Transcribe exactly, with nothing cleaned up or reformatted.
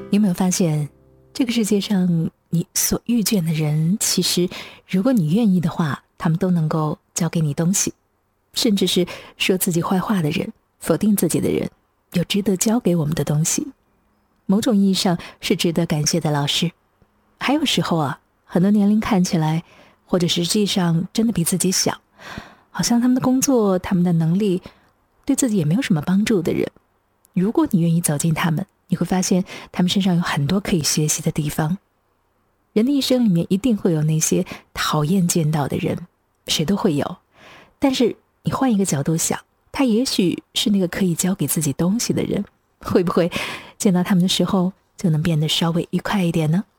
你有没有发现，这个世界上你所遇见的人，其实如果你愿意的话，他们都能够教给你东西，甚至是说自己坏话的人，否定自己的人，有值得教给我们的东西，某种意义上是值得感谢的老师。还有时候啊，很多年龄看起来或者实际上真的比自己小，好像他们的工作，他们的能力对自己也没有什么帮助的人，如果你愿意走进他们，你会发现他们身上有很多可以学习的地方。人的一生里面一定会有那些讨厌见到的人，谁都会有，但是你换一个角度想，他也许是那个可以教给自己东西的人，会不会见到他们的时候就能变得稍微愉快一点呢？